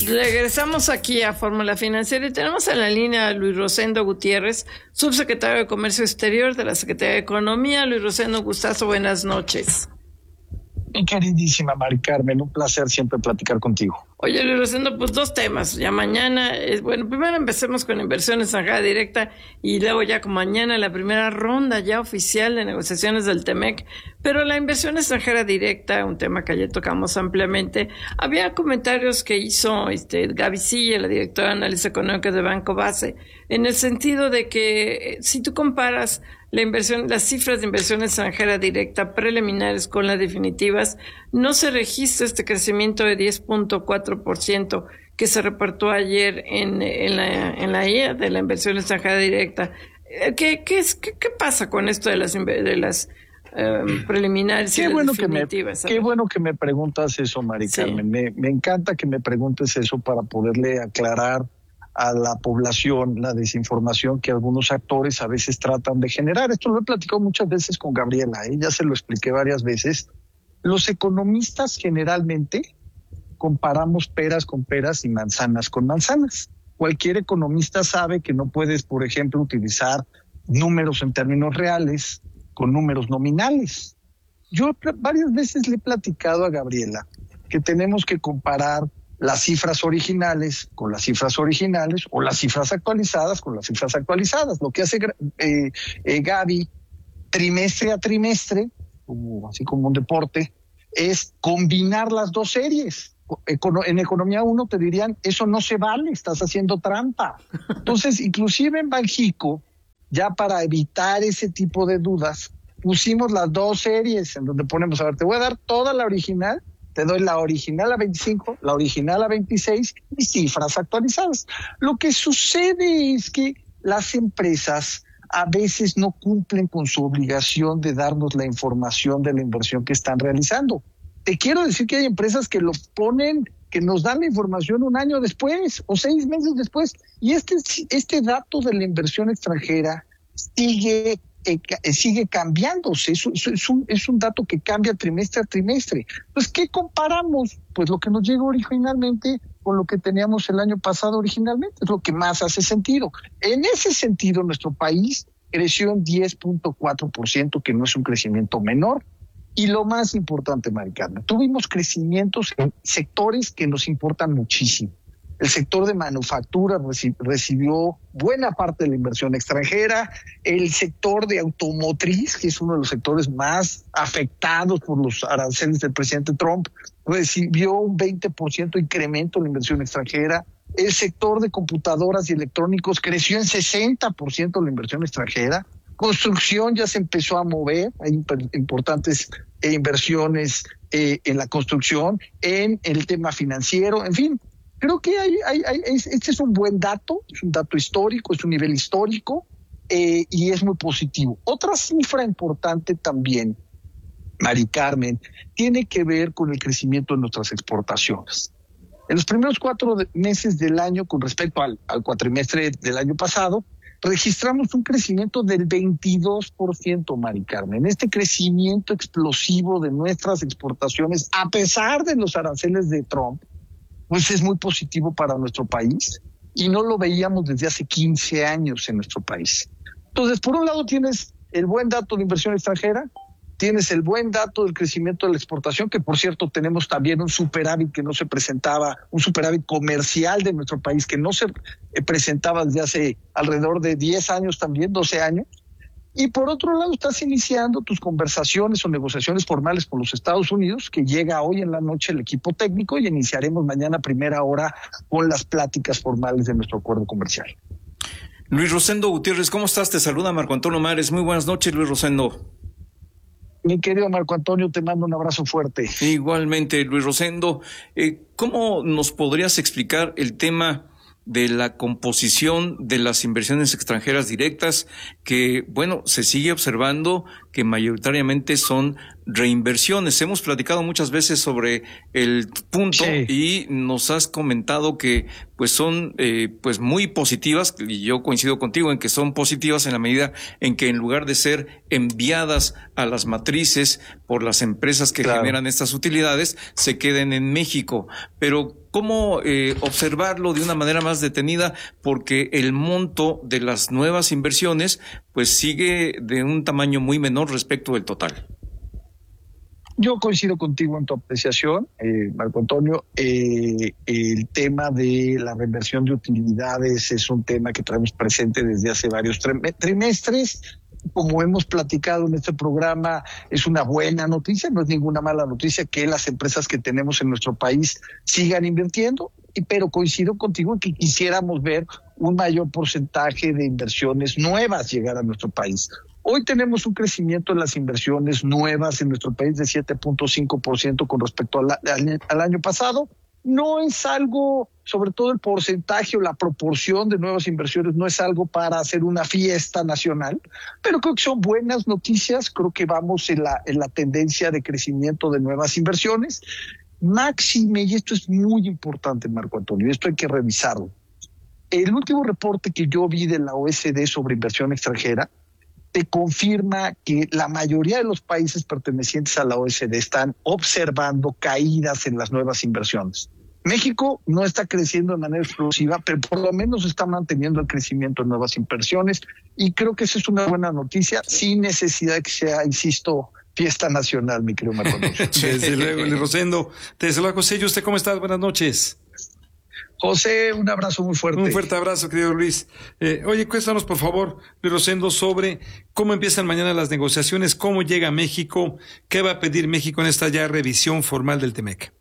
Regresamos aquí a Fórmula Financiera y tenemos en la línea a Luis Rosendo Gutiérrez, subsecretario de Comercio Exterior de la Secretaría de Economía. Luis Rosendo, gustazo, buenas noches. Mi queridísima Mari Carmen, un placer siempre platicar contigo. Oye, Luis Rosendo, pues dos temas. Ya mañana, primero empecemos con inversión extranjera directa y luego ya con mañana la primera ronda ya oficial de negociaciones del TEMEC. Pero la inversión extranjera directa, un tema que ayer tocamos ampliamente, había comentarios que hizo Gaby Silla, la directora de análisis económico de Banco Base, en el sentido de que si tú comparas las cifras de inversión extranjera directa preliminares con las definitivas, no se registra este crecimiento de 10.4% que se reportó ayer en la IA de la inversión extranjera directa. ¿Qué pasa con esto de las preliminares y las definitivas? Qué bueno que me preguntas eso, Mari Carmen. Me encanta que me preguntes eso para poderle aclarar a la población la desinformación que algunos actores a veces tratan de generar. Esto lo he platicado muchas veces con Gabriela, ya se lo expliqué varias veces. Los economistas generalmente comparamos peras con peras y manzanas con manzanas. Cualquier economista sabe que no puedes, por ejemplo, utilizar números en términos reales con números nominales. Yo varias veces le he platicado a Gabriela que tenemos que comparar las cifras originales con las cifras originales o las cifras actualizadas con las cifras actualizadas. Lo que hace Gaby trimestre a trimestre, así como un deporte, es combinar las dos series. En Economía 1 te dirían, eso no se vale, estás haciendo trampa. Entonces, inclusive en Banxico, ya para evitar ese tipo de dudas, pusimos las dos series en donde ponemos, a ver, te voy a dar toda la original, te doy la original a 25, la original a 26 y cifras actualizadas. Lo que sucede es que las empresas a veces no cumplen con su obligación de darnos la información de la inversión que están realizando. Te quiero decir que hay empresas que lo ponen, que nos dan la información un año después o 6 meses después. Y este dato de la inversión extranjera sigue cambiándose, es un dato que cambia trimestre a trimestre. Pues, ¿qué comparamos? Pues lo que nos llega originalmente con lo que teníamos el año pasado originalmente, es lo que más hace sentido. En ese sentido, nuestro país creció en 10.4%, que no es un crecimiento menor. Y lo más importante, Mari Carmen, tuvimos crecimientos en sectores que nos importan muchísimo. El sector de manufactura recibió buena parte de la inversión extranjera. El sector de automotriz, que es uno de los sectores más afectados por los aranceles del presidente Trump, recibió un 20% incremento en la inversión extranjera. El sector de computadoras y electrónicos creció en 60% la inversión extranjera. Construcción ya se empezó a mover, hay importantes inversiones en la construcción, en el tema financiero, en fin. Creo que este es un buen dato, es un dato histórico, es un nivel histórico y es muy positivo. Otra cifra importante también, Mari Carmen, tiene que ver con el crecimiento de nuestras exportaciones. En los primeros 4 meses del año, con respecto al cuatrimestre del año pasado, registramos un crecimiento del 22%, Mari Carmen. Este crecimiento explosivo de nuestras exportaciones, a pesar de los aranceles de Trump, pues es muy positivo para nuestro país y no lo veíamos desde hace 15 años en nuestro país. Entonces, por un lado tienes el buen dato de inversión extranjera, tienes el buen dato del crecimiento de la exportación, que por cierto tenemos también un superávit que no se presentaba, un superávit comercial de nuestro país que no se presentaba desde hace alrededor de 10 años también, 12 años. Y por otro lado estás iniciando tus conversaciones o negociaciones formales con los Estados Unidos, que llega hoy en la noche el equipo técnico y iniciaremos mañana a primera hora con las pláticas formales de nuestro acuerdo comercial. Luis Rosendo Gutiérrez, ¿cómo estás? Te saluda Marco Antonio Mares. Muy buenas noches, Luis Rosendo. Mi querido Marco Antonio, te mando un abrazo fuerte. Igualmente, Luis Rosendo. ¿Cómo nos podrías explicar el tema de la composición de las inversiones extranjeras directas que, bueno, se sigue observando que mayoritariamente son reinversiones. Hemos platicado muchas veces sobre el punto y nos has comentado que pues son pues muy positivas, y yo coincido contigo en que son positivas en la medida en que en lugar de ser enviadas a las matrices por las empresas que generan estas utilidades, se queden en México. Pero ¿cómo observarlo de una manera más detenida? Porque el monto de las nuevas inversiones pues sigue de un tamaño muy menor respecto del total. Yo coincido contigo en tu apreciación, Marco Antonio. El tema de la reinversión de utilidades es un tema que traemos presente desde hace varios trimestres. Como hemos platicado en este programa, es una buena noticia, no es ninguna mala noticia que las empresas que tenemos en nuestro país sigan invirtiendo, pero coincido contigo en que quisiéramos ver un mayor porcentaje de inversiones nuevas llegar a nuestro país. Hoy tenemos un crecimiento en las inversiones nuevas en nuestro país de 7.5% con respecto al año pasado. No es algo, sobre todo el porcentaje o la proporción de nuevas inversiones, no es algo para hacer una fiesta nacional, pero creo que son buenas noticias. Creo que vamos en la tendencia de crecimiento de nuevas inversiones. Máxime, y esto es muy importante, Marco Antonio, esto hay que revisarlo. El último reporte que yo vi de la OECD sobre inversión extranjera te confirma que la mayoría de los países pertenecientes a la OECD están observando caídas en las nuevas inversiones. México no está creciendo de manera explosiva, pero por lo menos está manteniendo el crecimiento en nuevas inversiones, y creo que esa es una buena noticia, sin necesidad de que sea, insisto, fiesta nacional, mi querido Marco. Desde luego, Luis Rosendo. Te saluda José. ¿Y usted cómo está? Buenas noches. José, un abrazo muy fuerte. Un fuerte abrazo, querido Luis. Oye, cuéntanos, por favor, Luis Rosendo, sobre cómo empiezan mañana las negociaciones, cómo llega México, qué va a pedir México en esta ya revisión formal del TEMEC.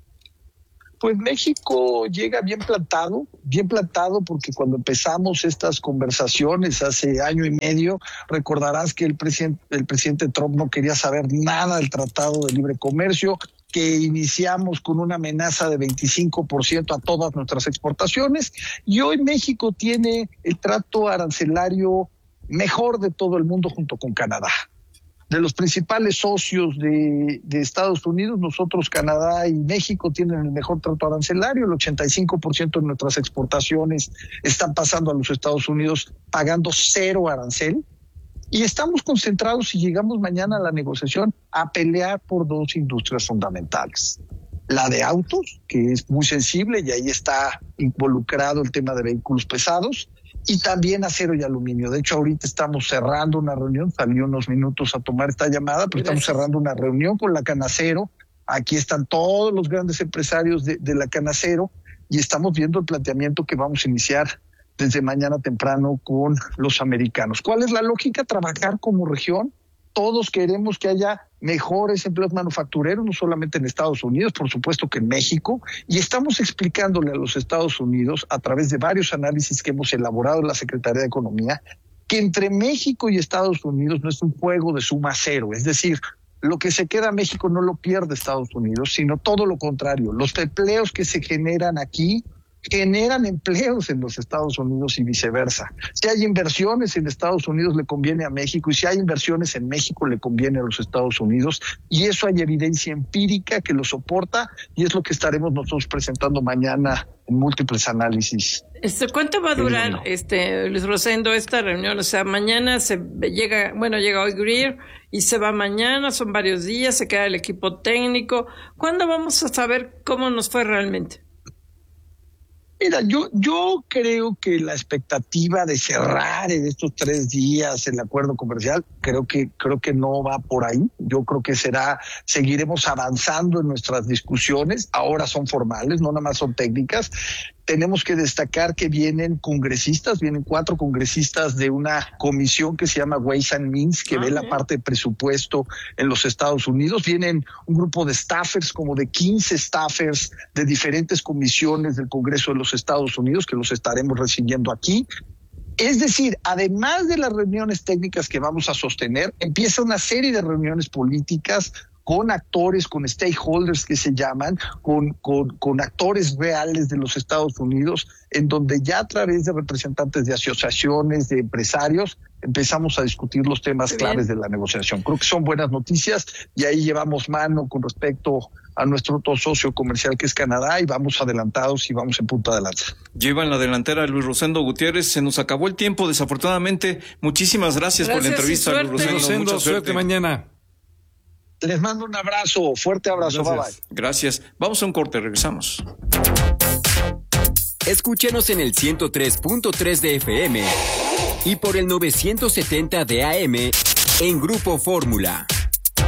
Pues México llega bien plantado porque cuando empezamos estas conversaciones hace año y medio, recordarás que el presidente Trump no quería saber nada del Tratado de Libre Comercio, que iniciamos con una amenaza de 25% a todas nuestras exportaciones, y hoy México tiene el trato arancelario mejor de todo el mundo junto con Canadá. De los principales socios de Estados Unidos, nosotros, Canadá y México, tienen el mejor trato arancelario. El 85% de nuestras exportaciones están pasando a los Estados Unidos pagando 0 arancel. Y estamos concentrados, si llegamos mañana a la negociación, a pelear por 2 industrias fundamentales. La de autos, que es muy sensible, y ahí está involucrado el tema de vehículos pesados, y también acero y aluminio. De hecho, ahorita estamos cerrando una reunión, salí unos minutos a tomar esta llamada, pero estamos cerrando una reunión con la Canacero. Aquí están todos los grandes empresarios de la Canacero, y estamos viendo el planteamiento que vamos a iniciar desde mañana temprano con los americanos. ¿Cuál es la lógica? Trabajar como región. Todos queremos que haya mejores empleos manufactureros, no solamente en Estados Unidos, por supuesto que en México, y estamos explicándole a los Estados Unidos, a través de varios análisis que hemos elaborado en la Secretaría de Economía, que entre México y Estados Unidos no es un juego de suma cero. Es decir, lo que se queda México no lo pierde Estados Unidos, sino todo lo contrario. Los empleos que se generan aquí generan empleos en los Estados Unidos y viceversa. Si hay inversiones en Estados Unidos, le conviene a México, y si hay inversiones en México, le conviene a los Estados Unidos, y eso hay evidencia empírica que lo soporta, y es lo que estaremos nosotros presentando mañana en múltiples análisis. ¿Cuánto va a durar, Luis Rosendo, esta reunión? O sea, mañana llega hoy Greer y se va mañana, son varios días, se queda el equipo técnico. ¿Cuándo vamos a saber cómo nos fue realmente? Mira, yo creo que la expectativa de cerrar en estos 3 días el acuerdo comercial, creo que no va por ahí. Yo creo que seguiremos avanzando en nuestras discusiones. Ahora son formales, no nada más son técnicas. Tenemos que destacar que vienen 4 congresistas de una comisión que se llama Ways and Means, que ve la parte de presupuesto en los Estados Unidos. Vienen un grupo de staffers, como de 15 staffers de diferentes comisiones del Congreso de los Estados Unidos, que los estaremos recibiendo aquí. Es decir, además de las reuniones técnicas que vamos a sostener, empieza una serie de reuniones políticas con actores, con stakeholders que se llaman, con actores reales de los Estados Unidos, en donde ya a través de representantes de asociaciones, de empresarios, empezamos a discutir los temas claves de la negociación. Creo que son buenas noticias y ahí llevamos mano con respecto a nuestro otro socio comercial que es Canadá y vamos adelantados y vamos en punta de lanza. Lleva en la delantera Luis Rosendo Gutiérrez. Se nos acabó el tiempo, desafortunadamente. Muchísimas gracias por la entrevista, Luis Rosendo. Mucha suerte mañana. Les mando un abrazo, fuerte abrazo. Gracias. Bye bye. Gracias. Vamos a un corte, regresamos. Escúchenos en el 103.3 de FM y por el 970 de AM en Grupo Fórmula.